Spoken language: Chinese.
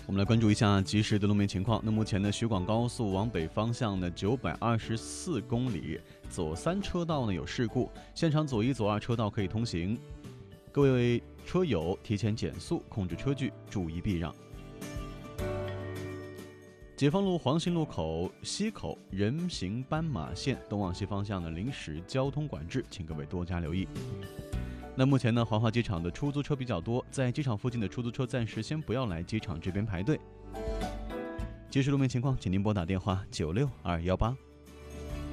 我们来关注一下即时的路面情况。那目前呢，徐广高速往北方向呢924公里，左3车道呢有事故，现场左1、左2车道可以通行。各位车友提前减速，控制车距，注意避让。解放路黄兴路口西口人行斑马线东往西方向的临时交通管制，请各位多加留意。那目前呢，怀化机场的出租车比较多，在机场附近的出租车暂时先不要来机场这边排队。即时路面情况，请您拨打电话96-218。